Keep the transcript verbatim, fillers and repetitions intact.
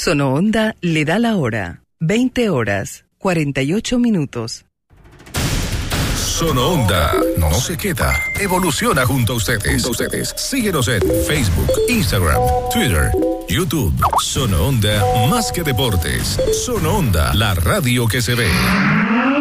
Sonoonda le da la hora. veinte horas, cuarenta y ocho minutos. Sonoonda no se queda, evoluciona junto a ustedes. Junto a ustedes. Síguenos en Facebook, Instagram, Twitter, YouTube. Sonoonda más que deportes. Sonoonda, la radio que se ve.